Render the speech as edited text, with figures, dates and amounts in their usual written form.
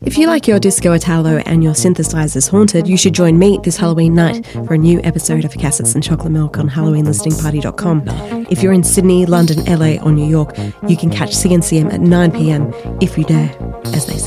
If you like your disco Italo and your synthesizers haunted, you should join me this Halloween night for a new episode of Cassettes and Chocolate Milk on HalloweenListeningParty.com. If you're in Sydney, London, LA or New York, you can catch CNCM at 9 p.m. if you dare, as they say.